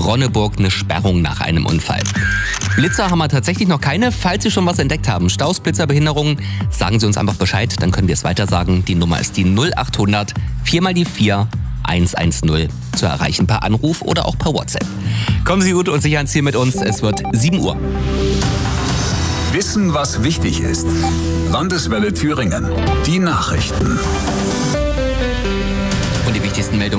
Ronneburg eine Sperrung nach einem Unfall. Blitzer haben wir tatsächlich noch keine. Falls Sie schon was entdeckt haben, Staus, Blitzerbehinderungen, sagen Sie uns einfach Bescheid, dann können wir es weiter sagen. Die Nummer ist die 0800 4 mal die 4 110 zu erreichen per Anruf oder auch per WhatsApp. Kommen Sie gut und sicher ans Ziel mit uns. Es wird 7 Uhr. Wissen, was wichtig ist. Landeswelle Thüringen. Die Nachrichten. Und die wichtigsten Meldungen